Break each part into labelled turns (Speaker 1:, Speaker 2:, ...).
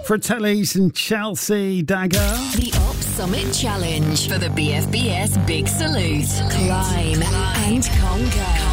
Speaker 1: Fratellis and Chelsea Dagger.
Speaker 2: The Op Summit Challenge for the BFBS Big Salute. Climb and conquer.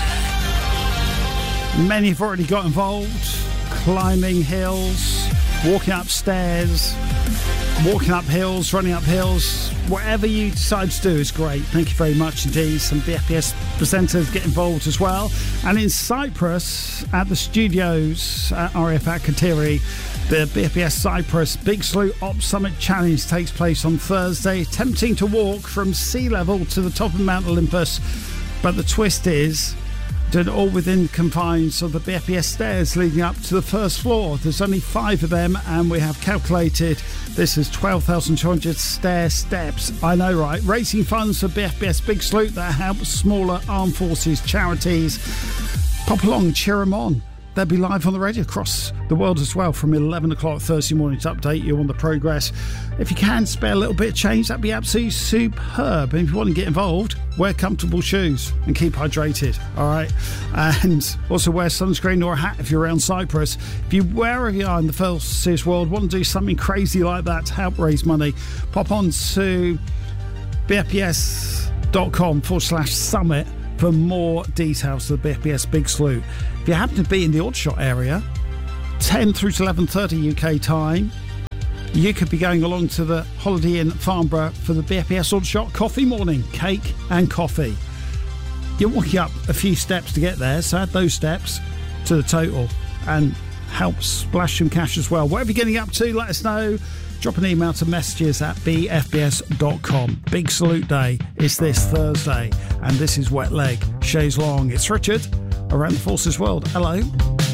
Speaker 1: Many have already got involved. Climbing hills, walking upstairs, walking up hills, running up hills. Whatever you decide to do is great. Thank you very much indeed. Some BFBS presenters get involved as well. And in Cyprus, at the studios at RAF at Kateri, the BFBS Cyprus Big Salute Op Summit Challenge takes place on Thursday, attempting to walk from sea level to the top of Mount Olympus. But the twist is doing it all within confines of the BFBS stairs leading up to the first floor. There's only 5 of them, and we have calculated this is 12,200 stair steps. I know, right? Raising funds for BFBS Big Salute that helps smaller armed forces charities. Pop along, cheer them on. They'll be live on the radio across the world as well from 11 o'clock Thursday morning to update you on the progress. If you can spare a little bit of change, that'd be absolutely superb. And if you want to get involved, wear comfortable shoes and keep hydrated, all right? And also wear sunscreen or a hat if you're around Cyprus. If you, wherever you are in the forces world, want to do something crazy like that to help raise money, pop on to bfbs.com/summit for more details of the BFBS Big Salute. If you happen to be in the Aldershot area, 10 through to 11:30 UK time, you could be going along to the Holiday Inn Farnborough for the BFBS Aldershot Coffee Morning, cake and coffee. You're walking up a few steps to get there, so add those steps to the total and help splash some cash as well. Whatever you're getting up to, let us know. Drop an email to messages@bfbs.com. Big Salute Day is this Thursday, and this is Wet Leg, Chaise Long. It's Richard, around the forces world. Hello.